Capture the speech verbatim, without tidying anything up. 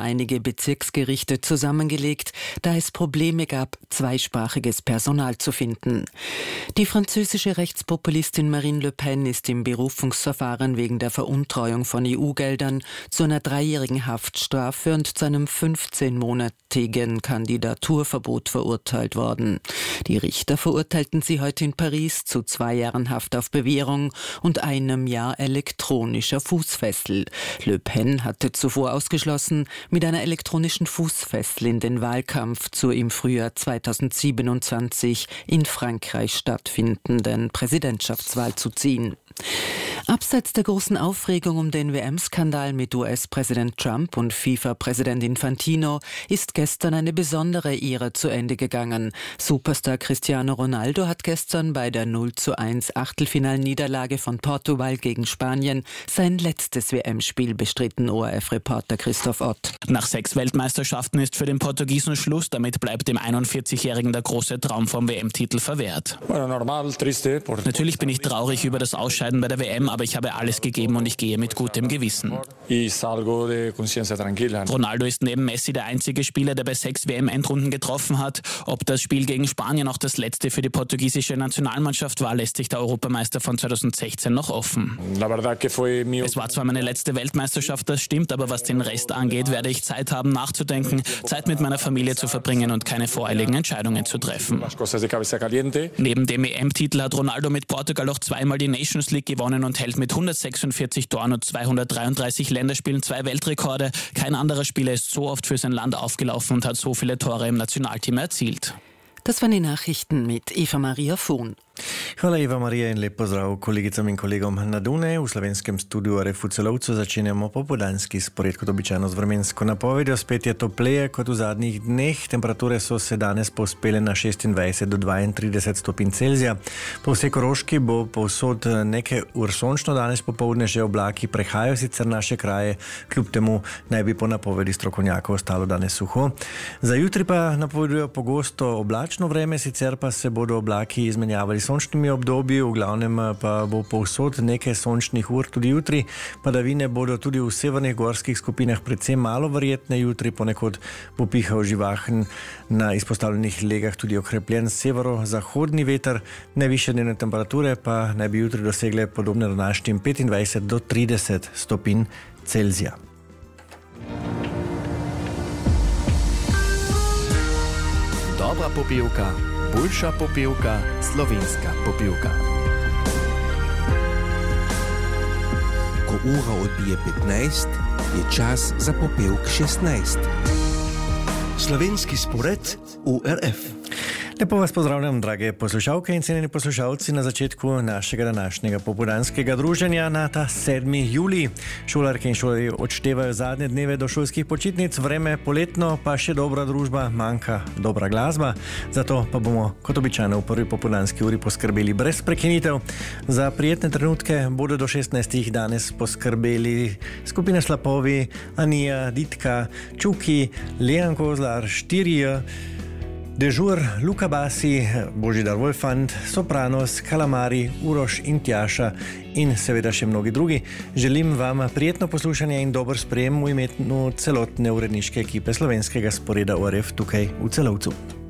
einige Bezirksgerichte zusammengelegt, da es Probleme gab, zweisprachiges Personal zu finden. Die französische Rechtspopulistin Marine Le Pen ist im Berufungsverfahren wegen der Veruntreuung von E U-Geldern zu einer dreijährigen Haftstrafe und zu einem fünfzehnmonatigen Kandidaturverbot verurteilt worden. Die Richter verurteilten sie heute in Paris zu zwei Jahren Haft auf Bewährung und einem Jahr elektronischer Fußfessel. Le Pen hatte zuvor ausgeschlossen, mit einer elektronischen Fußfessel in den Wahlkampf zur im Frühjahr zweitausendsiebenundzwanzig in Frankreich stattfindenden Präsidentschaftswahl zu ziehen. Abseits der großen Aufregung um den W M-Skandal mit U S-Präsident Trump und FIFA-Präsident Infantino ist gestern eine besondere Ära zu Ende gegangen. Superstar Cristiano Ronaldo hat gestern bei der null zu eins Achtelfinalniederlage von Portugal gegen Spanien sein letztes W M-Spiel bestritten, O R F-Reporter Christoph Ott. Nach sechs Weltmeisterschaften ist für den Portugiesen Schluss, damit bleibt dem einundvierzigjährigen der große Traum vom W M-Titel verwehrt. Natürlich bin ich traurig über das Ausscheiden bei der W M, aber ich habe alles gegeben und ich gehe mit gutem Gewissen. Ronaldo ist neben Messi der einzige Spieler, der bei sechs W M-Endrunden getroffen hat. Ob das Spiel gegen Spanien auch das letzte für die portugiesische Nationalmannschaft war, lässt sich der Europameister von zweitausendsechzehn noch offen. Es war zwar meine letzte Weltmeisterschaft, das stimmt, aber was den Rest angeht, werde ich Zeit haben nachzudenken, Zeit mit meiner Familie zu verbringen und keine voreiligen Entscheidungen zu treffen. Neben dem E M-Titel hat Ronaldo mit Portugal auch zweimal die Nations League gewonnen und hält mit hundertsechsundvierzig Toren und zweihundertdreiunddreißig Länderspielen zwei Weltrekorde. Kein anderer Spieler ist so oft für sein Land aufgelaufen und hat so viele Tore im Nationalteam erzielt. Das waren die Nachrichten mit Eva Maria Fuhn. Hvala Eva Marija in lep pozdrav kolegicam in kolegom na Dunaju. V slovenskem studiu R F v Celovcu začenjamo popoldanski spored kot običajno z vremensko napovedjo. Spet je topleje kot v zadnjih dneh. Temperature so se danes povzpele na šestindvajset do dvaintrideset stopinj Celzija. Po vsej Koroški bo povsod nekaj ur sončno, danes popoldne že oblaki prehajajo sicer naše kraje, kljub temu naj bi po napovedi strokovnjakov ostalo danes suho. Za jutri pa napovedujejo pogosto oblačno vreme, sicer pa se bodo oblaki izmenjavali sončnimi obdobji, v glavnem pa bo povsod nekaj sončnih ur tudi jutri. Padavine bodo tudi v severnih gorskih skupinah predvsem malo verjetne. Jutri ponekod bo pihal živahen, na izpostavljenih legah tudi okrepljen severo-zahodni veter. Najvišje dnevne temperature pa naj bi jutri dosegle podobne današnjim petindvajset do trideset stopinj Celzija. Dobra popevka, boljša popevka, slovenska popevka. Ko ura odbije petnajst, je čas za popevk šestnajst. Slovenski spored v R F. Lepo vas pozdravljam, drage poslušalke in cenjeni poslušalci, na začetku našega današnjega popoldanskega druženja na ta sedmi julij. Šolarke in šolarji odštevajo zadnje dneve do šolskih počitnic, vreme poletno, pa še dobra družba, manjka dobra glasba. Zato pa bomo kot običajno v prvi popoldanski uri poskrbeli brez prekinitev. Za prijetne trenutke bodo do šestnajstih danes poskrbeli skupine Slapovi, Anija, Ditka, Čuki, Lejan Kozlar, Štirija, Dežur, Luka Basi, Božidar Wolfand, Sopranos, Kalamari, Uroš in Tjaša in seveda še mnogi drugi. Želim vam prijetno poslušanje in dober sprejem v imenu celotne uredniške ekipe slovenskega sporeda O R F tukaj v Celovcu.